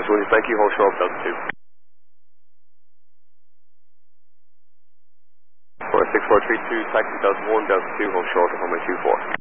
Williams, thank you, hold short of Delta 2. For 6432, taxi Delta 1, Delta 2, hold short of runway 24.